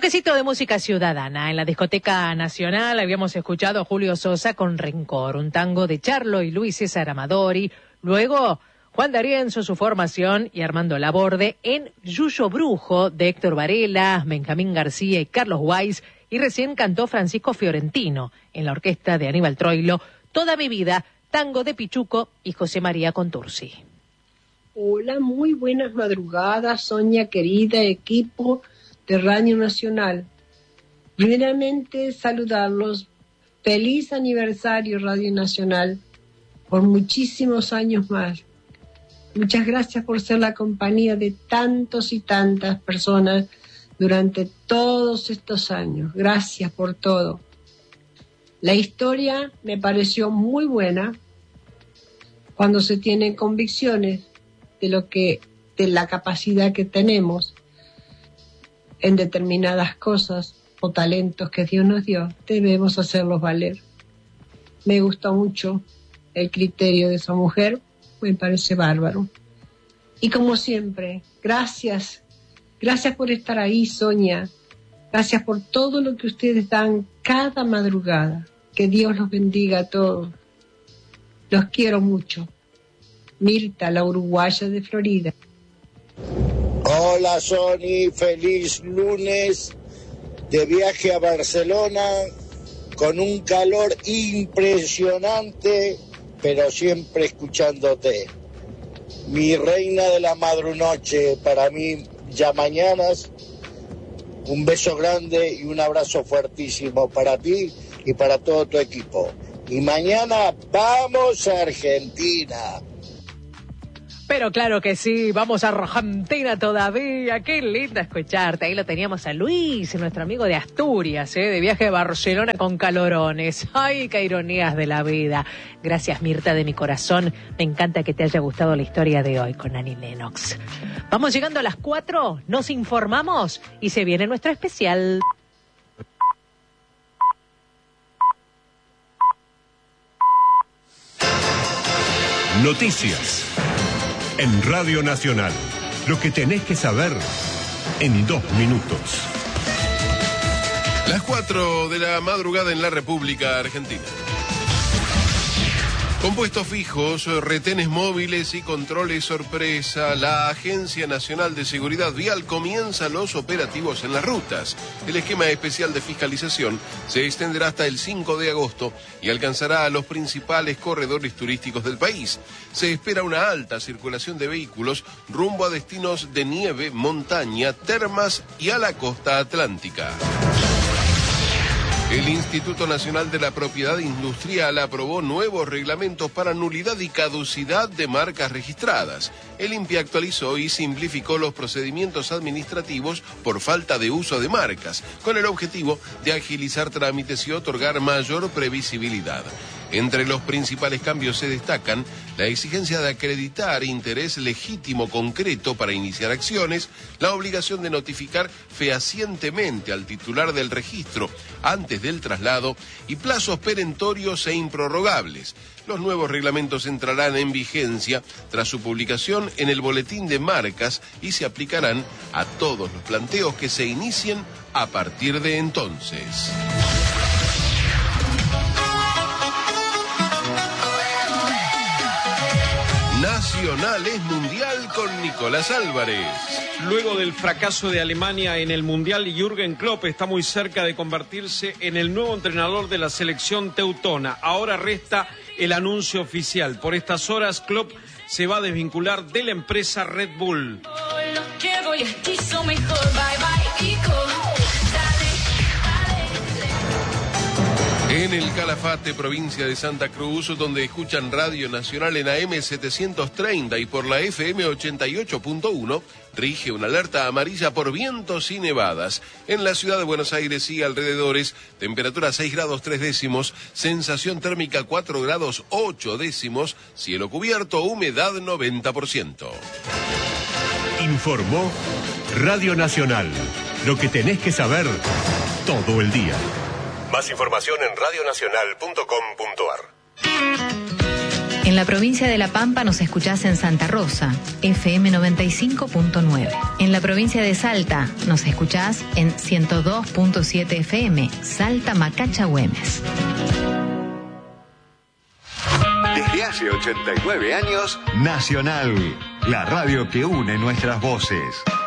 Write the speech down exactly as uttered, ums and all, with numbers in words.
Bloquecito de música ciudadana. En la Discoteca Nacional habíamos escuchado a Julio Sosa con Rencor, un tango de Charlo y Luis César Amadori. Luego, Juan D'Arienzo, su formación, y Armando Laborde en Yuyo Brujo de Héctor Varela, Benjamín García y Carlos Weiss. Y recién cantó Francisco Fiorentino en la orquesta de Aníbal Troilo, Toda mi vida, tango de Pichuco y José María Contursi. Hola, muy buenas madrugadas, Sonia querida, equipo de Radio Nacional. Primeramente, saludarlos. Feliz aniversario, Radio Nacional, por muchísimos años más. Muchas gracias por ser la compañía de tantos y tantas personas durante todos estos años. Gracias por todo. La historia me pareció muy buena cuando se tienen convicciones de lo que, de la capacidad que tenemos en determinadas cosas o talentos que Dios nos dio, debemos hacerlos valer. Me gustó mucho el criterio de esa mujer, me parece bárbaro. Y como siempre, gracias, gracias por estar ahí, Sonia. Gracias por todo lo que ustedes dan cada madrugada. Que Dios los bendiga a todos. Los quiero mucho. Mirta, la uruguaya de Florida. Hola, Sony, feliz lunes de viaje a Barcelona con un calor impresionante, pero siempre escuchándote. Mi reina de la madrunoche, para mí ya mañanas, un beso grande y un abrazo fuertísimo para ti y para todo tu equipo. Y mañana vamos a Argentina. Pero claro que sí, vamos a Argentina todavía. Qué lindo escucharte. Ahí lo teníamos a Luis, nuestro amigo de Asturias, ¿eh? De viaje a Barcelona con calorones. Ay, qué ironías de la vida. Gracias, Mirta, de mi corazón. Me encanta que te haya gustado la historia de hoy con Annie Lennox. Vamos llegando a las cuatro, nos informamos y se viene nuestro especial. Noticias en Radio Nacional. Lo que tenés que saber en dos minutos. Las cuatro de la madrugada en la República Argentina. Con puestos fijos, retenes móviles y controles sorpresa, la Agencia Nacional de Seguridad Vial comienza los operativos en las rutas. El esquema especial de fiscalización se extenderá hasta el cinco de agosto y alcanzará a los principales corredores turísticos del país. Se espera una alta circulación de vehículos rumbo a destinos de nieve, montaña, termas y a la costa atlántica. El Instituto Nacional de la Propiedad Industrial aprobó nuevos reglamentos para nulidad y caducidad de marcas registradas. El INPI actualizó y simplificó los procedimientos administrativos por falta de uso de marcas, con el objetivo de agilizar trámites y otorgar mayor previsibilidad. Entre los principales cambios se destacan la exigencia de acreditar interés legítimo concreto para iniciar acciones, la obligación de notificar fehacientemente al titular del registro antes del traslado y plazos perentorios e improrrogables. Los nuevos reglamentos entrarán en vigencia tras su publicación en el Boletín de Marcas y se aplicarán a todos los planteos que se inicien a partir de entonces. Nacional es mundial con Nicolás Álvarez. Luego del fracaso de Alemania en el Mundial, Jürgen Klopp está muy cerca de convertirse en el nuevo entrenador de la selección teutona. Ahora resta el anuncio oficial. Por estas horas, Klopp se va a desvincular de la empresa Red Bull. En el Calafate, provincia de Santa Cruz, donde escuchan Radio Nacional en A M setecientos treinta y por la F M ochenta y ocho punto uno, rige una alerta amarilla por vientos y nevadas. En la ciudad de Buenos Aires y alrededores, temperatura seis grados tres décimos, sensación térmica cuatro grados ocho décimos, cielo cubierto, humedad noventa por ciento. Informó Radio Nacional. Lo que tenés que saber todo el día. Más información en radionacional punto com punto ar. En la provincia de La Pampa nos escuchás en Santa Rosa, F M noventa y cinco punto nueve. En la provincia de Salta nos escuchás en ciento dos punto siete F M, Salta Macacha Güemes. Desde hace ochenta y nueve años, Nacional, la radio que une nuestras voces.